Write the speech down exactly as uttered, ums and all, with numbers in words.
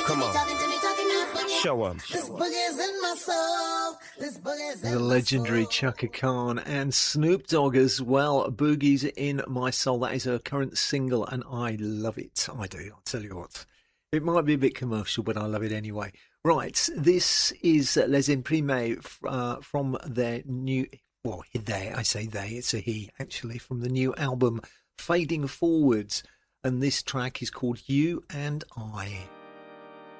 Come on. Show 'em. This boogie's in my soul. This boogie's in The legendary Chaka Khan and Snoop Dogg as well. Boogie's in My Soul. That is her current single, and I love it. I do. I'll tell you what. It might be a bit commercial, but I love it anyway. Right, this is Les Imprimés uh, from their new... Well, they, I say they, it's a he, actually, from the new album Fading Forwards. And this track is called You and I.